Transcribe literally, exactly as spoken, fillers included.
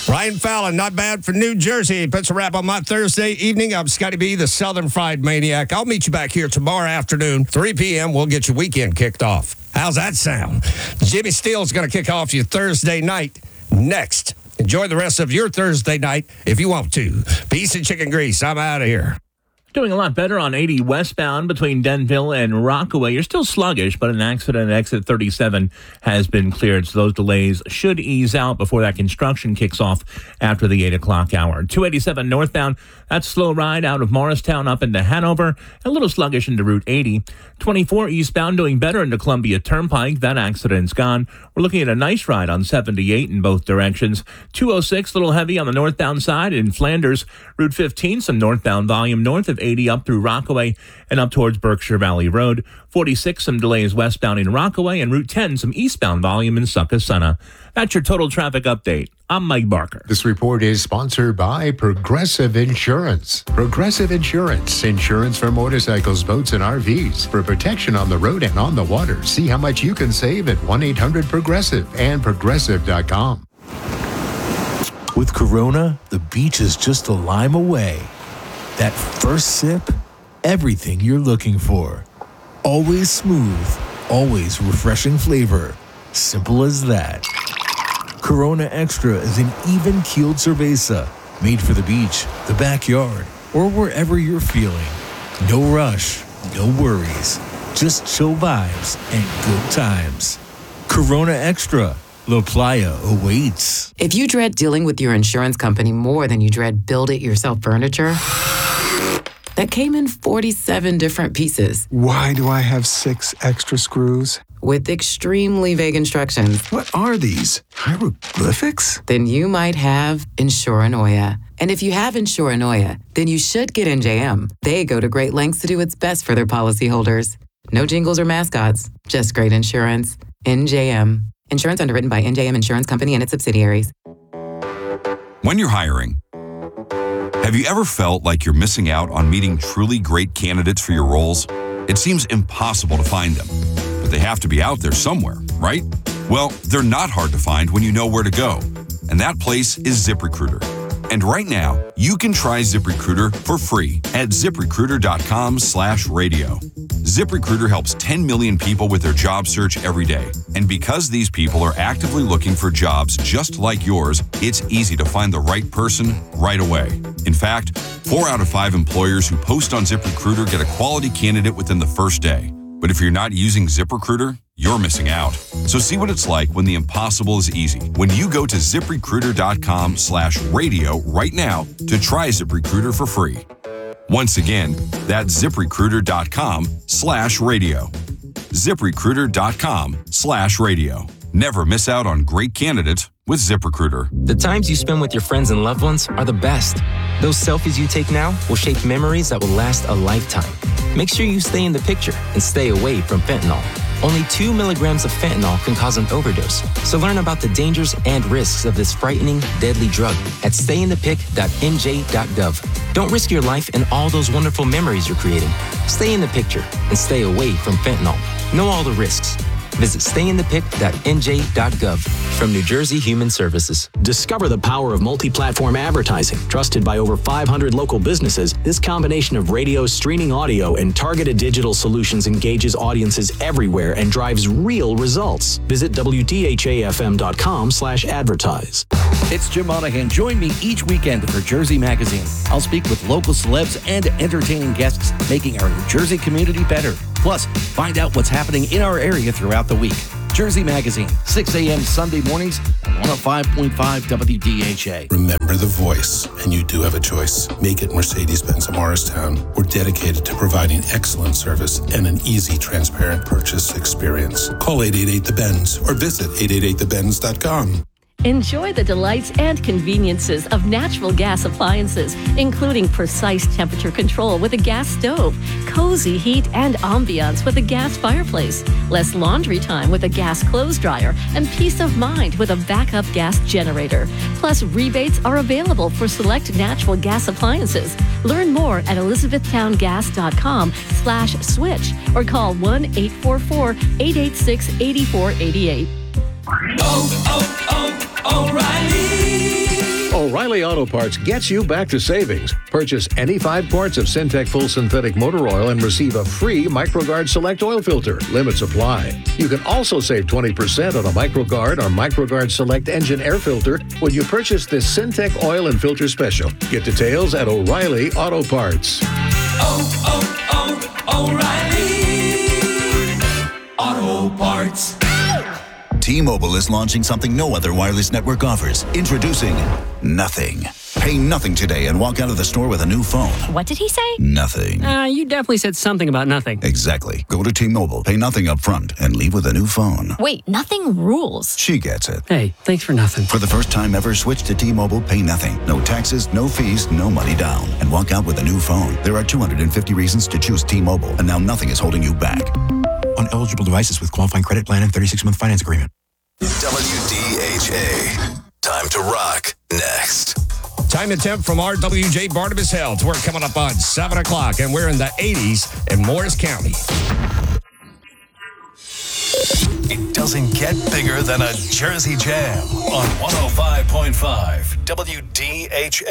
Ryan Fallon, not bad for New Jersey. Puts a wrap on my Thursday evening. I'm Scotty B, the Southern Fried Maniac. I'll meet you back here tomorrow afternoon, three p.m. We'll get your weekend kicked off. How's that sound? Jimmy Steele's going to kick off your Thursday night next. Enjoy the rest of your Thursday night if you want to. Peace and chicken grease. I'm out of here. Doing a lot better on eighty westbound between Denville and Rockaway. You're still sluggish, but an accident at exit thirty-seven has been cleared, so those delays should ease out before that construction kicks off after the eight o'clock hour. two eighty-seven northbound, that's slow ride out of Morristown up into Hanover, a little sluggish into Route eighty. twenty-four eastbound doing better into Columbia Turnpike. That accident's gone. We're looking at a nice ride on seventy-eight in both directions. two oh six, a little heavy on the northbound side in Flanders. Route fifteen, some northbound volume north of eighty up through Rockaway and up towards Berkshire Valley Road. forty-six, some delays westbound in Rockaway, and Route ten, some eastbound volume in Succossuna. That's your total traffic update. I'm Mike Barker. This report is sponsored by Progressive Insurance. Progressive Insurance. Insurance for motorcycles, boats, and R Vs. For protection on the road and on the water. See how much you can save at one eight hundred progressive and progressive dot com. With Corona, the beach is just a lime away. That first sip, everything you're looking for. Always smooth, always refreshing flavor. Simple as that. Corona Extra is an even-keeled cerveza, made for the beach, the backyard, or wherever you're feeling. No rush, no worries, just chill vibes and good times. Corona Extra, La Playa awaits. If you dread dealing with your insurance company more than you dread build-it-yourself furniture, that came in forty-seven different pieces. Why do I have six extra screws? With extremely vague instructions. What are these? Hieroglyphics? Then you might have Insuranoia. And if you have Insuranoia, then you should get N J M. They go to great lengths to do what's best for their policyholders. No jingles or mascots, just great insurance. N J M. Insurance underwritten by N J M Insurance Company and its subsidiaries. When you're hiring, have you ever felt like you're missing out on meeting truly great candidates for your roles? It seems impossible to find them, but they have to be out there somewhere, right? Well, they're not hard to find when you know where to go, and that place is ZipRecruiter. And right now, you can try ZipRecruiter for free at ZipRecruiter.com slash radio. ZipRecruiter helps ten million people with their job search every day. And because these people are actively looking for jobs just like yours, it's easy to find the right person right away. In fact, four out of five employers who post on ZipRecruiter get a quality candidate within the first day. But if you're not using ZipRecruiter, you're missing out. So see what it's like when the impossible is easy. When you go to ZipRecruiter.com slash radio right now to try ZipRecruiter for free. Once again, that's ZipRecruiter.com slash radio. ZipRecruiter.com slash radio. Never miss out on great candidates with ZipRecruiter. The times you spend with your friends and loved ones are the best. Those selfies you take now will shape memories that will last a lifetime. Make sure you stay in the picture and stay away from fentanyl. Only two milligrams of fentanyl can cause an overdose. So learn about the dangers and risks of this frightening, deadly drug at stay in the pic dot N J dot gov. Don't risk your life and all those wonderful memories you're creating. Stay in the picture and stay away from fentanyl. Know all the risks. Visit stay in the pic dot N J dot gov from New Jersey Human Services. Discover the power of multi-platform advertising. Trusted by over five hundred local businesses, this combination of radio, streaming audio, and targeted digital solutions engages audiences everywhere and drives real results. Visit W T H A F M dot com slash advertise. It's Jim Monahan. Join me each weekend for Jersey Magazine. I'll speak with local celebs and entertaining guests, making our New Jersey community better. Plus, find out what's happening in our area throughout the week. Jersey Magazine, six a.m. Sunday mornings on one oh five point five W D H A. Remember the voice, and you do have a choice. Make it Mercedes-Benz of Morristown. We're dedicated to providing excellent service and an easy, transparent purchase experience. Call eight eight eight the Benz or visit eight eight eight the benz dot com. Enjoy the delights and conveniences of natural gas appliances, including precise temperature control with a gas stove, cozy heat and ambiance with a gas fireplace, less laundry time with a gas clothes dryer, and peace of mind with a backup gas generator. Plus, rebates are available for select natural gas appliances. Learn more at elizabethtowngas.com slash switch or call one eight four four, eight eight six, eight four eight eight. Oh, oh, oh, O'Reilly. O'Reilly Auto Parts gets you back to savings. Purchase any five quarts of Syntec Full Synthetic Motor Oil and receive a free MicroGuard Select Oil Filter. Limits apply. You can also save twenty percent on a MicroGuard or MicroGuard Select Engine Air Filter when you purchase this Syntec Oil and Filter Special. Get details at O'Reilly Auto Parts. Oh, oh, oh, O'Reilly Auto Parts. T-Mobile is launching something no other wireless network offers. Introducing Nothing. Pay nothing today and walk out of the store with a new phone. What did he say? Nothing. Uh, you definitely said something about nothing. Exactly. Go to T-Mobile, pay nothing up front, and leave with a new phone. Wait, nothing rules. She gets it. Hey, thanks for nothing. For the first time ever, switch to T-Mobile, pay nothing. No taxes, no fees, no money down. And walk out with a new phone. There are two hundred fifty reasons to choose T-Mobile, and now nothing is holding you back. On eligible devices with qualifying credit plan and thirty-six month finance agreement. W D H A. Time to rock. Next. Time and temp from R W J Barnabas Health. We're coming up on seven o'clock, and we're in the eighties in Morris County. It doesn't get bigger than a Jersey Jam on one oh five point five W D H A.